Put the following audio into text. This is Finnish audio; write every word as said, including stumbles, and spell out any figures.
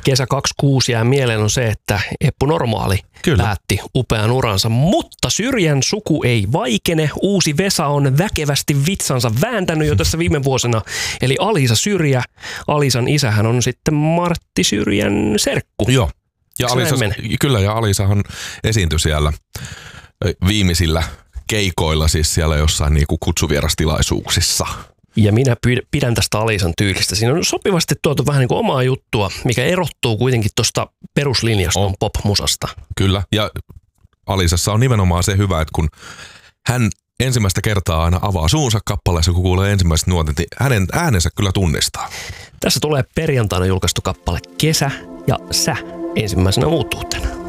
kesä kaksikymmentäkuusi jää mieleen on se, että Eppu Normaali Kyllä. päätti upean uransa, mutta Syrjän suku ei vaikene. Uusi Vesa on väkevästi vitsansa vääntänyt jo tässä viime vuosina, eli Alisa Syrjä. Alisan isähän on sitten Martti Syrjän serkku. Joo, ja Alisa, kyllä, ja Alisahan esiintyi siellä viimeisillä keikoilla, siis siellä jossain niinku kutsuvierastilaisuuksissa. Ja minä pidän tästä Alisan tyylistä. Siinä on sopivasti tuotu vähän niin kuin omaa juttua, mikä erottuu kuitenkin tuosta peruslinjasta pop-musasta. Kyllä, ja Alisassa on nimenomaan se hyvä, että kun hän ensimmäistä kertaa aina avaa suunsa kappaleessa, kun kuulee ensimmäiset nuotit, niin hänen äänensä kyllä tunnistaa. Tässä tulee perjantaina julkaistu kappale Kesä ja Sä ensimmäisenä uutuutena.